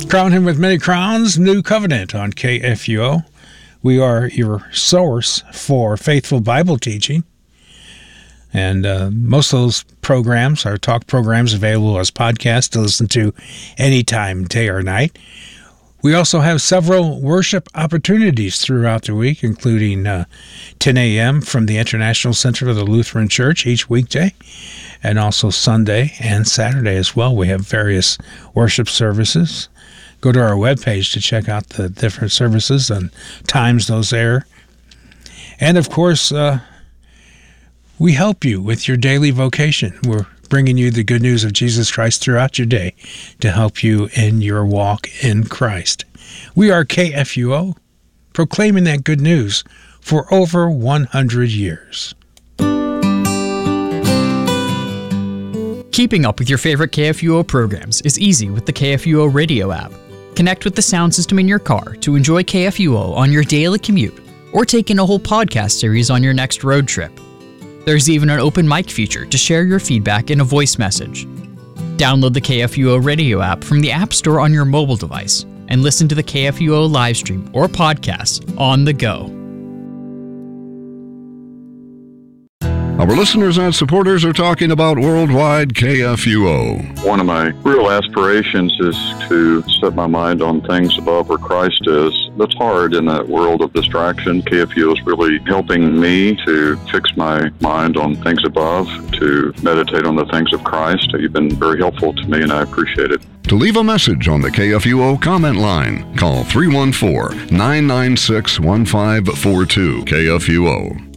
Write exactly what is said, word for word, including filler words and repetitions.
Crown him with many crowns, New Covenant on K F U O. We are your source for faithful Bible teaching. And uh, most of those programs, our talk programs, available as podcasts to listen to anytime, day or night. We also have several worship opportunities throughout the week, including uh, ten a.m. from the International Center of the Lutheran Church each weekday, and also Sunday and Saturday as well. We have various worship services. Go to our webpage to check out the different services and times those air. And, of course, uh, we help you with your daily vocation. We're bringing you the good news of Jesus Christ throughout your day to help you in your walk in Christ. We are K F U O, proclaiming that good news for over one hundred years. Keeping up with your favorite K F U O programs is easy with the K F U O radio app. Connect with the sound system in your car to enjoy K F U O on your daily commute, or take in a whole podcast series on your next road trip. There's even an open mic feature to share your feedback in a voice message. Download the K F U O radio app from the App Store on your mobile device and listen to the K F U O live stream or podcasts on the go. Our listeners and supporters are talking about Worldwide K F U O. One of my real aspirations is to set my mind on things above where Christ is. That's hard in that world of distraction. K F U O is really helping me to fix my mind on things above, to meditate on the things of Christ. You've been very helpful to me, and I appreciate it. To leave a message on the K F U O comment line, call three one four, nine nine six, one five four two. K F U O.